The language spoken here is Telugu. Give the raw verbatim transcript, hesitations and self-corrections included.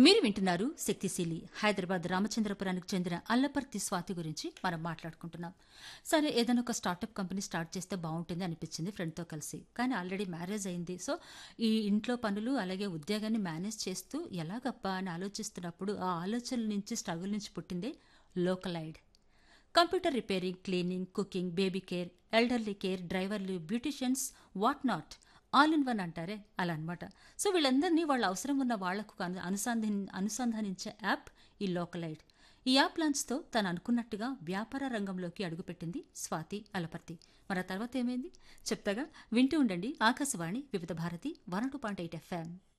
మీరు వింటున్నారు శక్తిశీలి. హైదరాబాద్ రామచంద్రపురానికి చెందిన అల్లపర్తి స్వాతి గురించి మనం మాట్లాడుకుంటున్నాం. సరే, ఏదైనా ఒక స్టార్టప్ కంపెనీ స్టార్ట్ చేస్తే బాగుంటుంది అనిపించింది ఫ్రెండ్తో కలిసి. కానీ ఆల్రెడీ మ్యారేజ్ అయింది. సో ఈ ఇంట్లో పనులు అలాగే ఉద్యోగాన్ని మేనేజ్ చేస్తూ ఎలాగబ్బా అని ఆలోచిస్తున్నప్పుడు ఆ ఆలోచనల నుంచి స్ట్రగుల్ నుంచి పుట్టిందే లోకలైడ్. Computer repairing, cleaning, cooking, baby care, elderly care, డ్రైవర్లు, beauticians, what not, all in one అంటారే అలా అనమాట. సో వీళ్ళందరినీ వాళ్ళ అవసరం ఉన్న వాళ్లకు అను- అనుసంధి అనుసంధానించే యాప్ ఈ లోకలైడ్. ఈ యాప్ లాంచ్తో తను అనుకున్నట్టుగా వ్యాపార రంగంలోకి అడుగుపెట్టింది స్వాతి అలపర్తి. మరి ఆ తర్వాత ఏమైంది చెప్తాగా, వింటూ ఉండండి. ఆకాశవాణి వివిధ Bharati one two point eight FM.